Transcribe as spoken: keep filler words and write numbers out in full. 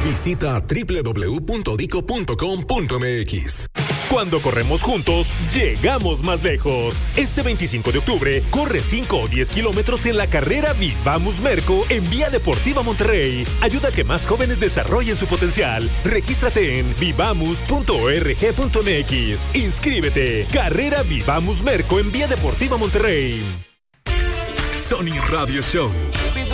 Visita doble u doble u doble u punto dico punto com punto eme equis. Cuando corremos juntos, llegamos más lejos. Este veinticinco de octubre, corre cinco o diez kilómetros en la carrera Vivamos Merco en Vía Deportiva Monterrey. Ayuda a que más jóvenes desarrollen su potencial. Regístrate en vivamos punto org punto eme equis. Inscríbete. Carrera Vivamos Merco en Vía Deportiva Monterrey. Sony Radio Show